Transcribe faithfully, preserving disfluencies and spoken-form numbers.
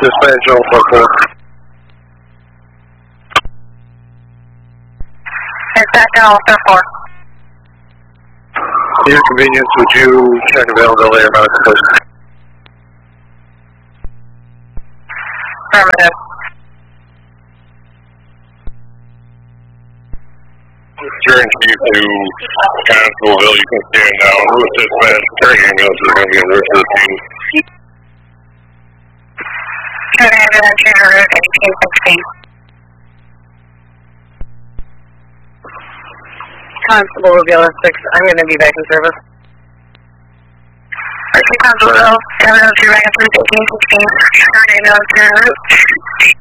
Dispatch Alpha four. Dispatch Alpha four. For your convenience, would you check availability or medical, please? Affirmative. During Q two, Constableville, you can stand down. With dispatch, turn ambulance is going to be on the rest of the team. Turn ambulance to route eighteen sixteen. Constable Reveal six, I'm going to be back in service. Okay, Constable Reveal, ambulance to route eighteen sixteen. Turn ambulance to route.